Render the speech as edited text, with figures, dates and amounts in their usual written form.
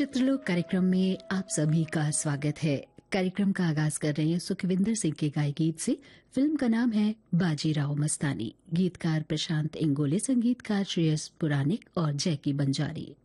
चित्रलोक कार्यक्रम में आप सभी का स्वागत है। कार्यक्रम का आगाज कर रहे हैं सुखविंदर सिंह के गाए गीत से। फिल्म का नाम है बाजीराव मस्तानी। गीतकार प्रशांत इंगोले, संगीतकार श्रेयस पुराणिक और जैकी बंजारी।